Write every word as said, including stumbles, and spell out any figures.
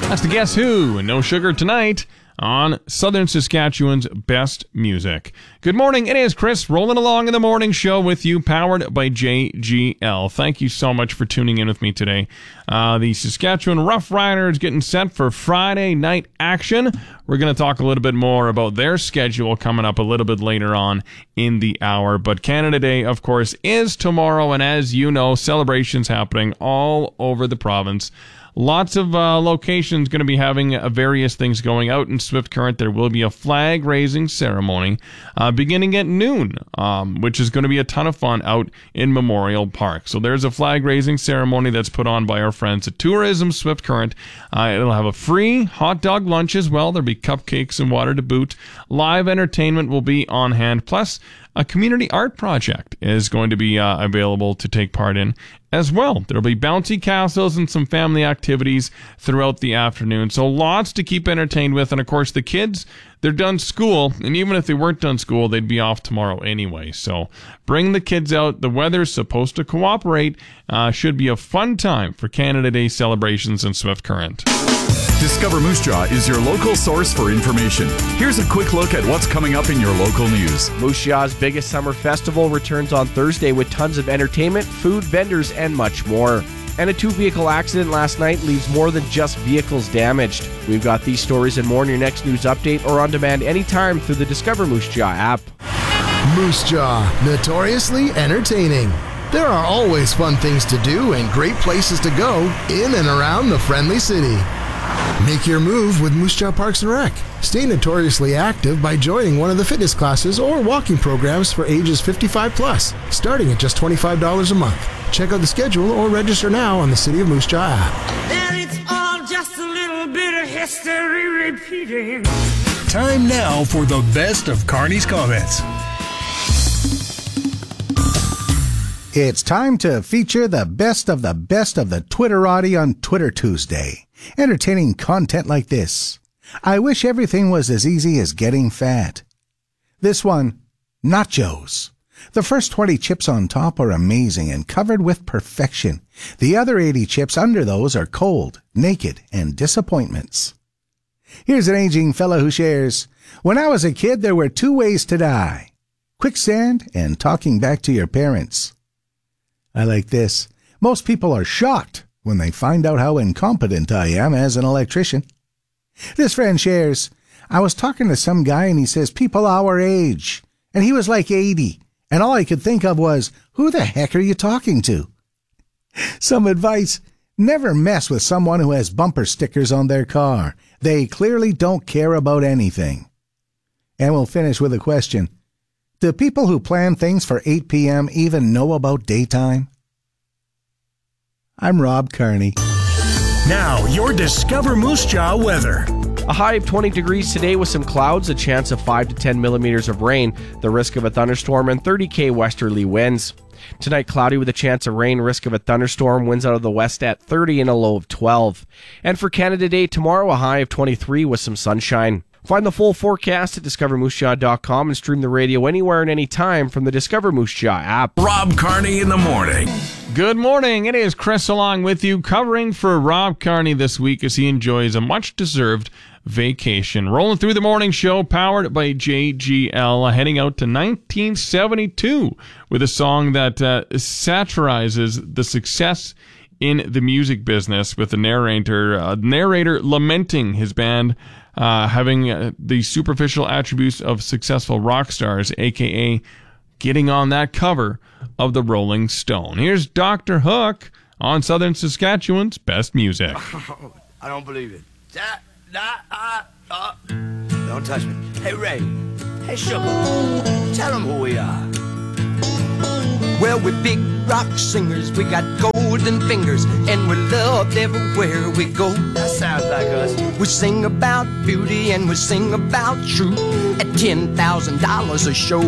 That's the Guess Who, and No Sugar Tonight on Southern Saskatchewan's best music. Good morning, it is Chris rolling along in the morning show with you, powered by J G L. Thank you so much for tuning in with me today. Uh, the Saskatchewan Roughriders getting set for Friday night action. We're going to talk a little bit more about their schedule coming up a little bit later on in the hour. But Canada Day, of course, is tomorrow, and as you know, celebrations happening all over the province. Lots of uh, locations going to be having uh, various things going out in Swift Current. There will be a flag-raising ceremony uh, beginning at noon, um, which is going to be a ton of fun out in Memorial Park. So there's a flag-raising ceremony that's put on by our friends at Tourism Swift Current. Uh, it'll have a free hot dog lunch as well. There'll be cupcakes and water to boot. Live entertainment will be on hand. Plus, a community art project is going to be uh, available to take part in as well. There'll be bouncy castles and some family activities throughout the afternoon. So lots to keep entertained with. And of course, the kids, they're done school. And even if they weren't done school, they'd be off tomorrow anyway. So bring the kids out. The weather's supposed to cooperate. Uh, should be a fun time for Canada Day celebrations in Swift Current. Discover Moose Jaw is your local source for information. Here's a quick look at what's coming up in your local news. Moose Jaw's biggest summer festival returns on Thursday with tons of entertainment, food, vendors, and much more. And a two-vehicle accident last night leaves more than just vehicles damaged. We've got these stories and more in your next news update or on demand anytime through the Discover Moose Jaw app. Moose Jaw, notoriously entertaining. There are always fun things to do and great places to go in and around the friendly city. Make your move with Moose Jaw Parks and Rec. Stay notoriously active by joining one of the fitness classes or walking programs for ages fifty-five plus, starting at just twenty-five dollars a month. Check out the schedule or register now on the City of Moose Jaw app. And it's all just a little bit of history repeating. Time now for the best of Carney's comments. It's time to feature the best of the best of the Twitterati on Twitter Tuesday. Entertaining content like this. I wish everything was as easy as getting fat. This one, nachos. The first twenty chips on top are amazing and covered with perfection. The other eighty chips under those are cold, naked, and disappointments. Here's an aging fella who shares, when I was a kid, there were two ways to die. Quicksand and talking back to your parents. I like this. Most people are shocked when they find out how incompetent I am as an electrician. This friend shares, I was talking to some guy and he says, people our age. And he was like eighty. And all I could think of was, who the heck are you talking to? Some advice, never mess with someone who has bumper stickers on their car. They clearly don't care about anything. And we'll finish with a question. Do people who plan things for eight p.m. even know about daytime? I'm Rob Carney. Now, your Discover Moose Jaw weather. A high of twenty degrees today with some clouds, a chance of five to ten millimeters of rain, the risk of a thunderstorm, and thirty K westerly winds. Tonight, cloudy with a chance of rain, risk of a thunderstorm, winds out of the west at thirty and a low of twelve. And for Canada Day tomorrow, a high of twenty-three with some sunshine. Find the full forecast at discover moose jaw dot com and stream the radio anywhere and anytime from the Discover Moose Jaw app. Rob Carney in the morning. Good morning. It is Chris along with you, covering for Rob Carney this week as he enjoys a much-deserved vacation. Rolling through the morning show, powered by J G L, heading out to nineteen seventy-two with a song that uh, satirizes the success in the music business, with the narrator, uh, narrator lamenting his band uh, having uh, the superficial attributes of successful rock stars, aka getting on that cover of the Rolling Stone. Here's Doctor Hook on Southern Saskatchewan's best music. Oh, I don't believe it. Da, da, uh, uh. Don't touch me. Hey, Ray. Hey, Sugar. Tell them who we are. Well, we're big rock singers. We got golden fingers, and we're loved everywhere we go. That sounds like us. We sing about beauty, and we sing about truth at ten thousand dollars a show.